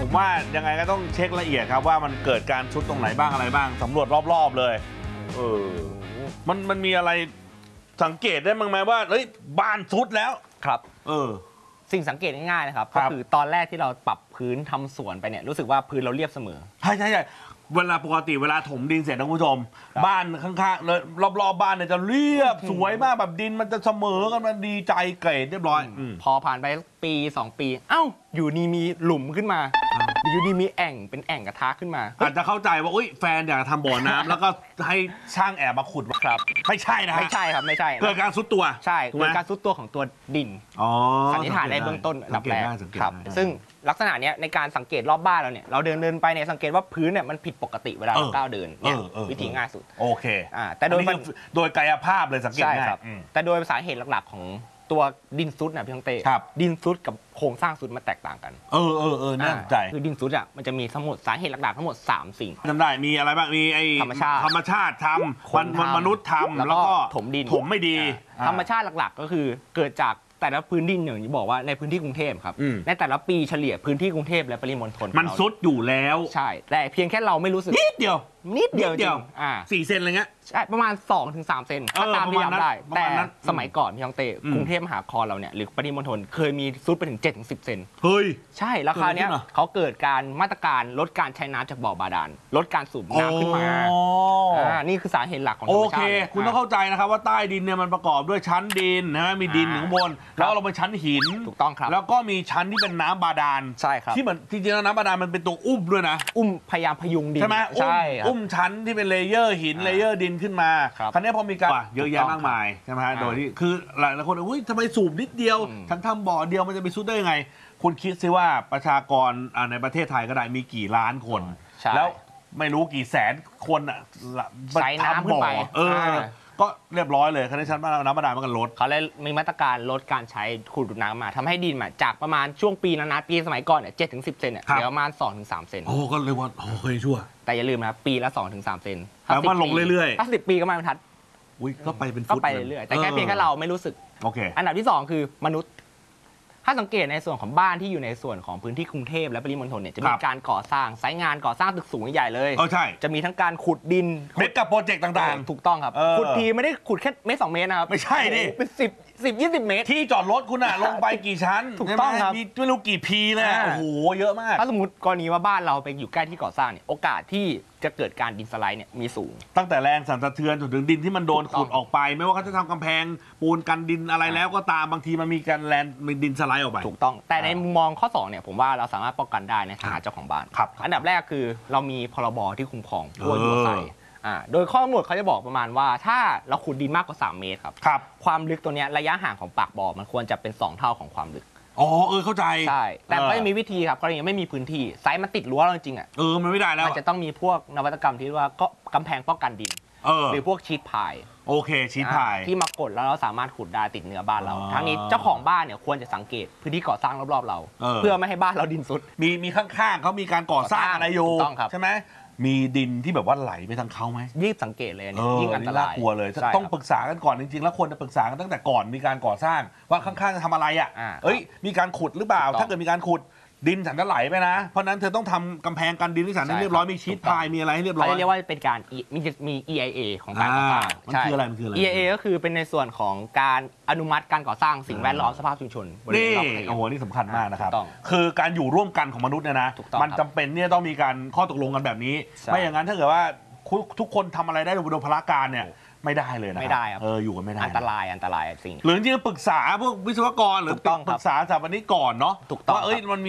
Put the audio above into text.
ผมว่ายังไงก็ต้องเช็คละเอียดครับว่ามันเกิดการชุดตรงไหนบ้างอะไรบ้างสำรวจรอบๆเลยมันมีอะไรสังเกตได้บ้างไหมว่าเฮ้ยบ้านชุดแล้วครับสิ่งสังเกตง่ายๆนะครับก็คือตอนแรกที่เราปรับพื้นทำสวนไปเนี่ยรู้สึกว่าพื้นเราเรียบเสมอใช่เวลาปกติเวลาถมดินเสร็จนะคุณผู้ชมบ้านข้างๆเลยรอบๆบ้านเนี่ยจะเรียบสวยมากแบบดินมันจะเสมอกันมันดีใจเกรดเรียบร้อยพอผ่านไปปี2 ปีเอ้าอยู่นี่มีหลุมขึ้นมาอยู่นี่มีแอ่งเป็นแอ่งกระทะขึ้นมาอาจจะเข้าใจว่าอุ้ยแฟนอยากทำบ่อน้ำแล้วก็ให้ช่างแอบมาขุดครับไม่ใช่นะไม่ใช่ครับไม่ใช่เกิดการซุดตัวใช่เกิดการซุดตัวของตัวดินสันนิษฐานในเบื้องต้นอันดับแรกครับซึ่งลักษณะนี้ในการสังเกตรอบบ้านเราเนี่ยเราเดินไปเนี่ยสังเกตว่าพื้นเนี่ยมันผิดปกติเวลาเราก้าวเดินเนี่ยวิธีง่ายสุดโอเคแต่โดยกายภาพเลยสังเกตง่ายแต่โดยสาเหตุหลักๆของตัวดินซุดนะพี่ต้องเต้ดินซุดกับโครงสร้างซุดมันแตกต่างกันน่าสนใจคือดินซุดอ่ะมันจะมีทั้งหมดสาเหตุหลักๆทั้งหมด3 สิ่งจำได้มีอะไรบ้างมีไอ้ธรรมชาติทำมนุษย์ทำแล้วก็ถมดินถมไม่ดีธรรมชาติหลักๆก็คือเกิดจากแต่ละพื้นดินอย่างที่บอกว่าในพื้นที่กรุงเทพครับในแต่ละปีเฉลี่ยพื้นที่กรุงเทพและปริมณฑลมันซุดอยู่แล้วใช่แต่เพียงแค่เราไม่รู้สึกนิดเดียวจริง 4 เซนอะไรเงี้ยใช่ประมาณ 2-3 เซนถ้าตามที่จำได้แต่สมัยก่อนพี่ยองเต้กรุงเทพมหานครเราเนี่ยหรือปริมณฑลเคยมีซุดไปถึง 7-10 เซนเฮ้ยใช่ราคาเนี้ยเขาเกิดการมาตรการลดการใช้น้ำจากบ่อบาดาลลดการสูบน้ำขึ้นมานี่คือสาเหตุหลักของธรรมชาติโอเคคุณต้องเข้าใจนะครับว่าใต้ดินเนี่ยมันประกอบด้วยชั้นดินนะมีดินอยู่ข้างบนแล้วเราเป็นชั้นหินถูกต้องครับแล้วก็มีชั้นที่เป็นน้ำบาดาลใช่ครับที่เหมือนจริงๆแล้วน้ำบาดาลมันเป็นตัวอุ้มด้วยนะพยายามพยุงดินใช่ไหมอุ้มชั้นที่เป็นเลเยอร์หินเลเยอร์ดินขึ้นมาคราวนี้พอมีการเยอะแยะมากมายใช่ไหมฮะโดยที่คือหลายคนอุ้ยทำไมสูบนิดเดียวฉันทำบ่อเดียวมันจะไปซุดได้ยังไงคุณคิดซิว่าประชากรในประเทศไทยก็ได้มีกี่ล้านคนแล้วไม่รู้กี่แสนคนอ่ะใช้น้ำขึ้นไปก็เรียบร้อยเลยคณะชั้นน้ำบาดาลมันก็ลดเขาเลยมีมาตรการลดการใช้ขุดดูดน้ำมาทำให้ดินจากประมาณช่วงปีนั้นนะปีสมัยก่อนเนี่ย7-10 เซนเนี่ยเหลือประมาณ2-3 เซนก็เลยว่าเคยชั่วแต่อย่าลืมนะปีละ2-3 เซนแล้วมันลงเรื่อยๆถ้า10 ปีก็ไม่บรรทัดก็ไปเป็นฟุตก็ไปเรื่อยๆแต่แค่เพียงแค่เราไม่รู้สึกโอเคอันดับที่2คือมนุษย์ถ้าสังเกตในส่วนของบ้านที่อยู่ในส่วนของพื้นที่กรุงเทพและปริมณฑลเนี่ยจะมีการก่อสร้างไซต์งานก่อสร้างตึกสูงใหญ่เลยใช่จะมีทั้งการขุดดินเมกะโปรเจกต์ต่างๆถูกต้องครับขุดทีไม่ได้ขุดแค่1-2 เมตรนะครับไม่ใช่ดิเป็น10-20 เมตรที่จอดรถคุณลงไปกี่ชั้นถูกต้องครับมีไม่รู้กี่พีเลยโอ้โหเยอะมากถ้าสมมติกรณีว่าบ้านเราไปอยู่ใกล้ที่ก่อสร้างเนี่ยโอกาสที่จะเกิดการดินสไลด์เนี่ยมีสูงตั้งแต่แรงสั่นสะเทือนจนถึงดินที่มันโดนขุดออกไปไม่ว่าเขาจะทำกำแพงปูนกันดินอะไรแล้วก็ตามบางทีมันมีการมีดินสไลด์ออกไปถูกต้องแต่ในมุมมองข้อ2เนี่ยผมว่าเราสามารถป้องกันได้ในฐานะเจ้าของบ้านอันดับแรกคือเรามีพรบที่คุ้มครองผู้อยู่อาศัยโดยข้อกำหนดเขาจะบอกประมาณว่าถ้าเราขุดดินมากกว่า3 เมตรครับความลึกตัวนี้ระยะห่างของปากบ่อมันควรจะเป็น2 เท่าของความลึกเข้าใจใช่แต่ก็ยังมีวิธีครับกรณีไม่มีพื้นที่ไซส์มันติดรั้วเราจริงมันไม่ได้แล้วมันจะต้องมีพวกนวัตกรรมที่ว่าก็กำแพงป้องกันดินหรือพวกชีทพายโอเคชีทพายที่มากดแล้วเราสามารถขุดได้ติดเนื้อบ้านเราทั้งนี้เจ้าของบ้านเนี่ยควรจะสังเกตพื้นที่ก่อสร้างรอบๆเราเพื่อไม่ให้บ้านเราดินซุดมีข้างๆเขามีการก่อสร้างอะไรอยู่ใช่ไหมมีดินที่แบบว่าไหลไปทางเขาไหมยิ่งสังเกตเลยเนี่ยยิ่งอันตรายกลัวเลยต้องปรึกษากันก่อนจริงๆแล้วควรจะปรึกษากันตั้งแต่ก่อนมีการก่อสร้างว่าข้างๆจะทำอะไรมีการขุดหรือเปล่าถ้าเกิดมีการขุดดินฉันจะไหลไปนะเพราะนั้นเธอต้องทำกำแพงกันดินที่ฉันให้เรียบร้อยมีชีทพายมีอะไรให้เรียบร้อยเรียกว่าเป็นการมี EIA ของการก่อสร้างมันคืออะไร EIA ก็คือเป็นในส่วนของการอนุมัติการก่อสร้างสิ่งแวดล้อมสภาพชุมชนนี่นี่สำคัญมากนะครับคือการอยู่ร่วมกันของมนุษย์เนี่ยนะมันจำเป็นเนี่ยต้องมีการข้อตกลงกันแบบนี้ไม่อย่างนั้นถ้าเกิดว่าทุกคนทำอะไรได้โดยพละการเนี่ยไม่ได้เลยนะไม่ได้ครับอยู่กันไม่ได้อันตรายสิ่งหรือจริงๆปรึกษาพวกวิศวกรหรือปรึกษาสถาปนิกก่อนเนาะว่ามัน